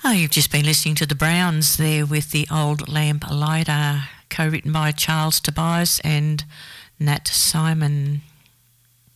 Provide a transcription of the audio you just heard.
Oh, you've just been listening to the Browns there with the Old Lamp Lighter, co-written by Charles Tobias and Nat Simon.